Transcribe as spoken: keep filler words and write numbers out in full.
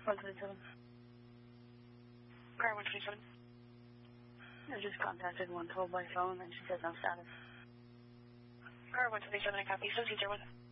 one twenty-seven. Car one twenty-seven. I just contacted one twelve by phone and she says no status. Car one twenty-seven, I copy. So teacher one.